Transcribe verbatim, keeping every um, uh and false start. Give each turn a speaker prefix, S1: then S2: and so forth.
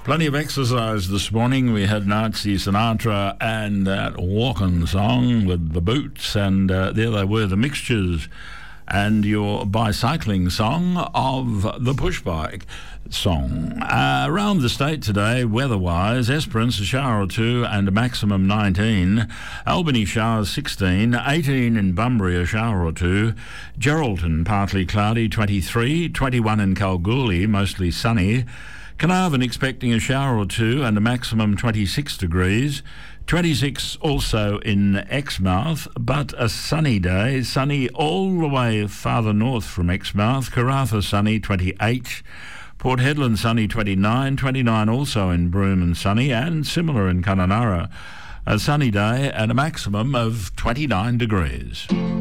S1: Plenty of exercise this morning. We had Nancy Sinatra and that walking song with the boots, and uh, there they were, the Mixtures, and your bicycling song of the push bike song. Uh, around the state today, weather-wise, Esperance a shower or two and a maximum nineteen. Albany showers sixteen, eighteen in Bunbury a shower or two. Geraldton partly cloudy twenty-three, twenty-one in Kalgoorlie mostly sunny. Carnarvon expecting a shower or two and a maximum twenty-six degrees. twenty-six also in Exmouth, but a sunny day, sunny all the way farther north from Exmouth. Karratha sunny, twenty-eight. Port Hedland sunny, twenty-nine. twenty-nine also in Broome and sunny, and similar in Kununurra. A sunny day and a maximum of twenty-nine degrees.